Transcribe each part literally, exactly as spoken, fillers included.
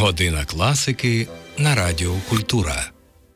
Година класики на Радіо Культура.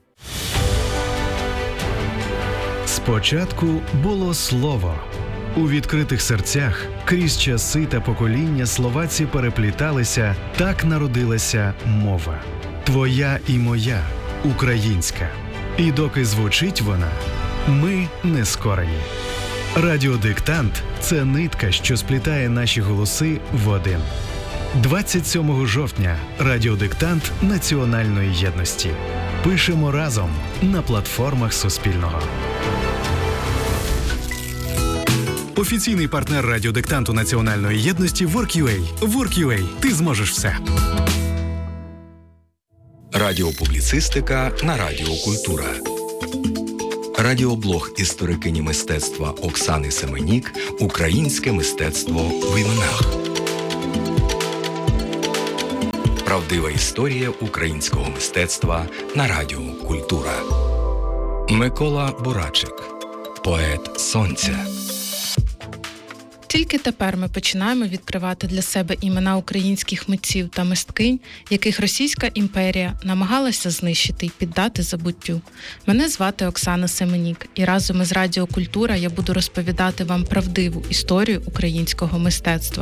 Спочатку було слово. У відкритих серцях крізь часи та покоління словаці перепліталися, так народилася мова. Твоя і моя, українська. І доки звучить вона, ми не скорені. Радіодиктант – це нитка, що сплітає наші голоси в один. двадцять сьомого жовтня – радіодиктант національної єдності. Пишемо разом на платформах Суспільного. Офіційний партнер радіодиктанту національної єдності WorkUA. WorkUA. Ти зможеш все. Радіопубліцистика на Радіо Культура. Радіоблог історикині мистецтва Оксани Семенік «Українське мистецтво в іменах». Правдива історія українського мистецтва на Радіо Культура. Микола Бурачик. Поет сонця. Тільки тепер ми починаємо відкривати для себе імена українських митців та мисткинь, яких Російська імперія намагалася знищити і піддати забуттю. Мене звати Оксана Семенік, і разом із Радіо Культура я буду розповідати вам правдиву історію українського мистецтва.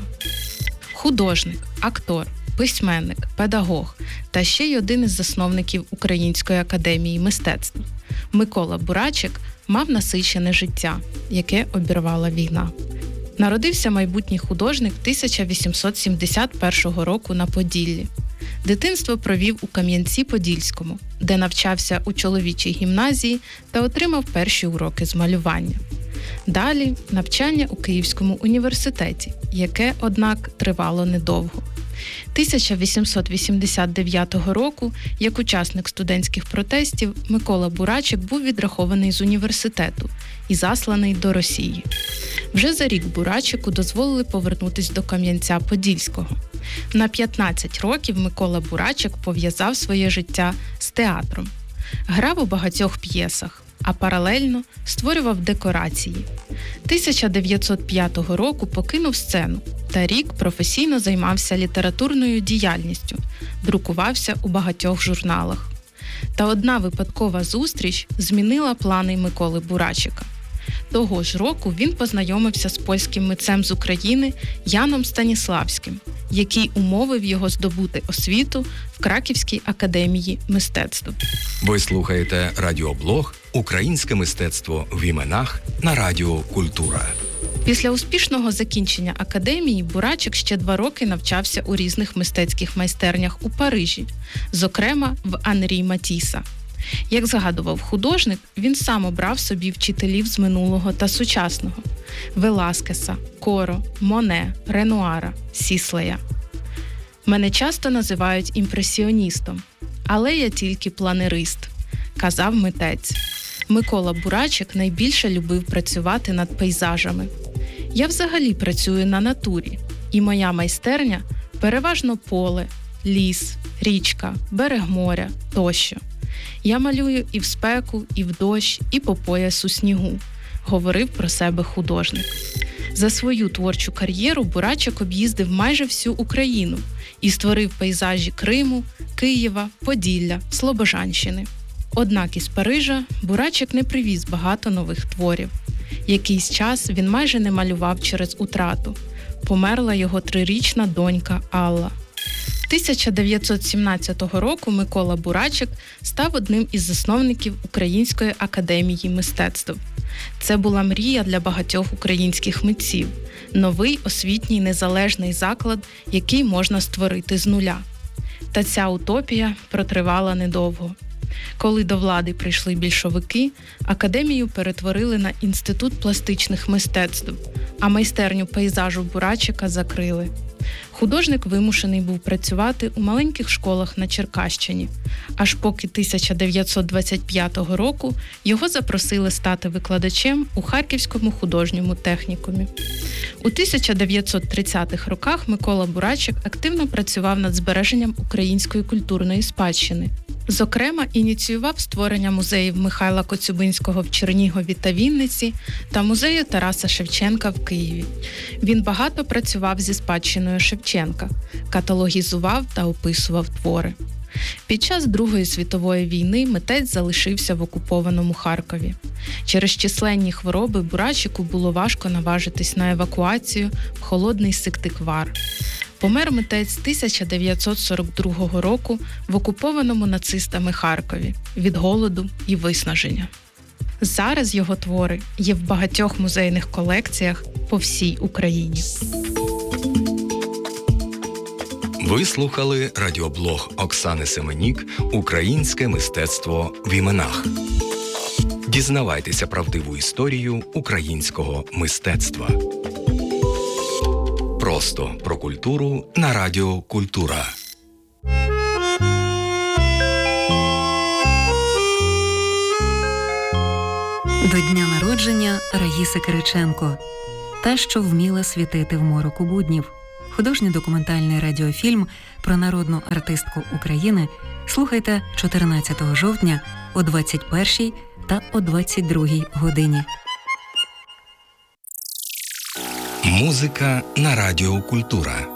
Художник, актор, письменник, педагог та ще й один із засновників Української академії мистецтв. Микола Бурачик мав насичене життя, яке обірвала війна. Народився майбутній художник тисяча вісімсот сімдесят першого року на Поділлі. Дитинство провів у Кам'янці-Подільському, де навчався у чоловічій гімназії та отримав перші уроки з малювання. Далі навчання у Київському університеті, яке, однак, тривало недовго. тисяча вісімсот вісімдесят дев'ятого року, як учасник студентських протестів, Микола Бурачик був відрахований з університету і засланий до Росії. Вже за рік Бурачику дозволили повернутися до Кам'янця-Подільського. На п'ятнадцять років Микола Бурачик пов'язав своє життя з театром. Грав у багатьох п'єсах, а паралельно створював декорації. тисяча дев'ятсот п'ятого року покинув сцену та рік професійно займався літературною діяльністю, друкувався у багатьох журналах. Та одна випадкова зустріч змінила плани Миколи Бурачика. Того ж року він познайомився з польським митцем з України Яном Станіславським, який умовив його здобути освіту в Краківській академії мистецтв. Ви слухаєте радіоблог «Українське мистецтво в іменах» на Радіо Культура. Після успішного закінчення академії Бурачик ще два роки навчався у різних мистецьких майстернях у Парижі, зокрема в Анрі Матіса. Як згадував художник, він сам обрав собі вчителів з минулого та сучасного – Веласкеса, Коро, Моне, Ренуара, Сіслея. «Мене часто називають імпресіоністом, але я тільки планерист», – казав митець. Микола Бурачик найбільше любив працювати над пейзажами. «Я взагалі працюю на натурі, і моя майстерня – переважно поле, ліс, річка, берег моря тощо. Я малюю і в спеку, і в дощ, і по пояс у снігу», – говорив про себе художник. За свою творчу кар'єру Бурачик об'їздив майже всю Україну і створив пейзажі Криму, Києва, Поділля, Слобожанщини. Однак із Парижа Бурачик не привіз багато нових творів. Якийсь час він майже не малював через утрату. Померла його трирічна донька Алла. тисяча дев'ятсот сімнадцятого року Микола Бурачик став одним із засновників Української академії мистецтв. Це була мрія для багатьох українських митців – новий освітній незалежний заклад, який можна створити з нуля. Та ця утопія протривала недовго. Коли до влади прийшли більшовики, академію перетворили на Інститут пластичних мистецтв, а майстерню пейзажу Бурачика закрили. Художник вимушений був працювати у маленьких школах на Черкащині, аж поки тисяча дев'ятсот двадцять п'ятого року його запросили стати викладачем у Харківському художньому технікумі. У тисяча дев'ятсот тридцятих роках Микола Бурачик активно працював над збереженням української культурної спадщини. Зокрема, ініціював створення музеїв Михайла Коцюбинського в Чернігові та Вінниці та музею Тараса Шевченка в Києві. Він багато працював зі спадщиною Шевченка, каталогізував та описував твори. Під час Другої світової війни митець залишився в окупованому Харкові. Через численні хвороби Бурачику було важко наважитись на евакуацію в холодний Сиктивкар. Помер митець тисяча дев'ятсот сорок другого року в окупованому нацистами Харкові від голоду і виснаження. Зараз його твори є в багатьох музейних колекціях по всій Україні. Ви слухали радіоблог Оксани Семенік «Українське мистецтво в іменах». Дізнавайтеся правдиву історію українського мистецтва. Просто про культуру на Радіо Культура. До дня народження Раїси Кириченко. Та, що вміла світити в мороку буднів. Художній документальний радіофільм про народну артистку України слухайте чотирнадцятого жовтня о двадцять першій та о двадцять другій годині. Музика на Радіо Культура.